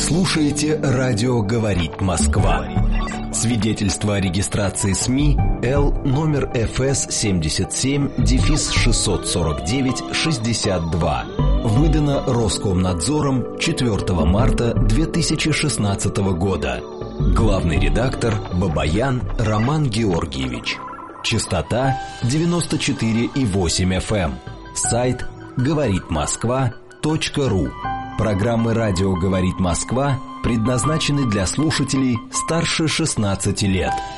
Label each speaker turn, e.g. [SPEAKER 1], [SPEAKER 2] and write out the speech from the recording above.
[SPEAKER 1] слушаете «Радио говорит Москва». Свидетельство о регистрации СМИ Л номер ФС 77-649-62. Выдано Роскомнадзором 4 марта 2016 года. Главный редактор Бабаян Роман Георгиевич. Частота 94,8 FM. Сайт говоритмосква.ру. Программы «Радио говорит Москва» предназначены для слушателей старше 16 лет.